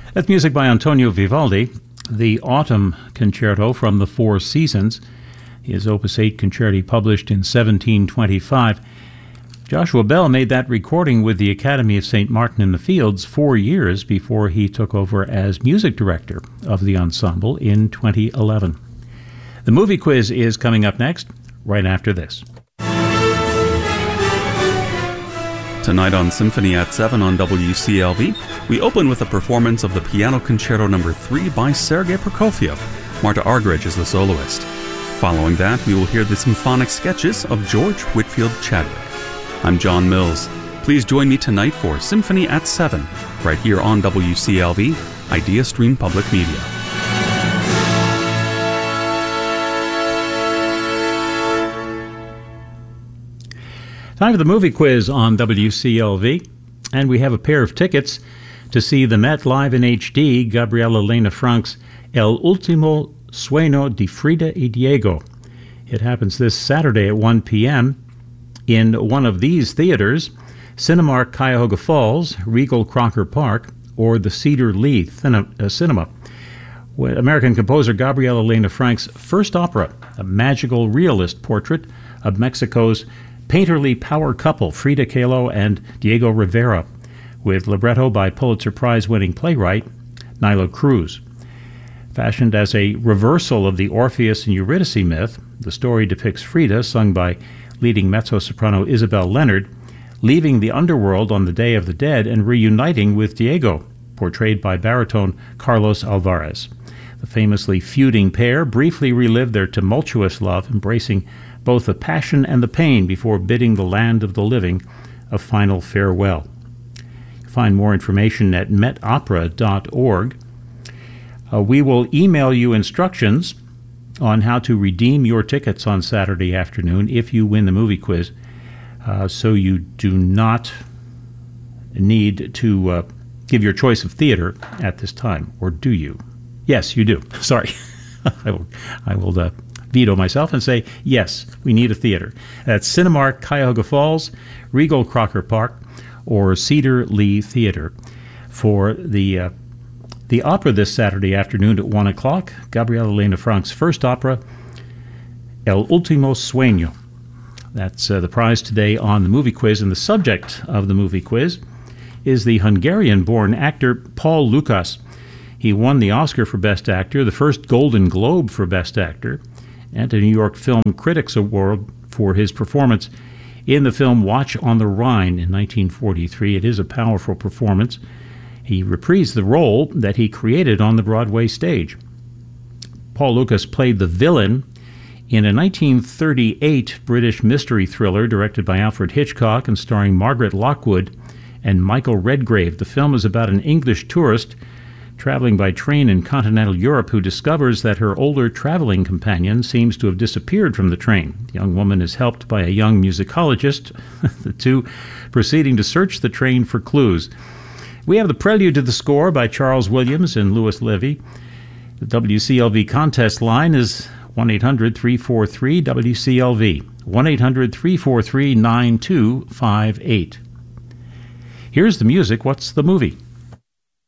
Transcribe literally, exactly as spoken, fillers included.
That's music by Antonio Vivaldi, the Autumn Concerto from the Four Seasons, his Opus eight Concerti published in seventeen twenty-five. Joshua Bell made that recording with the Academy of Saint Martin in the Fields four years before he took over as music director of the ensemble in twenty eleven. The movie quiz is coming up next, right after this. Tonight on Symphony at seven on W C L V, we open with a performance of the Piano Concerto number three by Sergei Prokofiev. Marta Argerich is the soloist. Following that, we will hear the symphonic sketches of George Whitfield Chadwick. I'm John Mills. Please join me tonight for Symphony at seven, right here on W C L V, Idea Stream Public Media. Time for the movie quiz on W C L V, and we have a pair of tickets to see the Met live in H D, Gabriela Lena Frank's El Ultimo Sueño de Frida y Diego. It happens this Saturday at one p.m. in one of these theaters, Cinemark Cuyahoga Falls, Regal Crocker Park, or the Cedar Lee Cinema. American composer Gabriela Lena Frank's first opera, a magical realist portrait of Mexico's painterly power couple Frida Kahlo and Diego Rivera, with libretto by Pulitzer Prize-winning playwright Nilo Cruz. Fashioned as a reversal of the Orpheus and Eurydice myth, the story depicts Frida, sung by leading mezzo-soprano Isabel Leonard, leaving the underworld on the Day of the Dead and reuniting with Diego, portrayed by baritone Carlos Alvarez. The famously feuding pair briefly relived their tumultuous love, embracing both the passion and the pain before bidding the land of the living a final farewell. Find more information at met opera dot org. Uh, we will email you instructions on how to redeem your tickets on Saturday afternoon if you win the movie quiz, uh, so you do not need to uh, give your choice of theater at this time, or do you? Yes, you do. Sorry. I will, I will uh, veto myself and say, yes, we need a theater. That's Cinemark Cuyahoga Falls, Regal Crocker Park, or Cedar Lee Theater. For the uh, the opera this Saturday afternoon at one o'clock, Gabriela Lena Frank's first opera, El Ultimo Sueño. That's uh, the prize today on the movie quiz, and the subject of the movie quiz is the Hungarian-born actor Paul Lukas. He won the Oscar for Best Actor, the first Golden Globe for Best Actor, and a New York Film Critics Award for his performance in the film Watch on the Rhine in nineteen forty-three. It is a powerful performance. He reprised the role that he created on the Broadway stage. Paul Lukas played the villain in a nineteen thirty-eight British mystery thriller directed by Alfred Hitchcock and starring Margaret Lockwood and Michael Redgrave. The film is about an English tourist traveling by train in continental Europe who discovers that her older traveling companion seems to have disappeared from the train. The young woman is helped by a young musicologist, the two proceeding to search the train for clues. We have the prelude to the score by Charles Williams and Louis Levy. The W C L V contest line is one eight hundred three four three W C L V, one eight hundred three four three nine two five eight. Here's the music. What's the movie?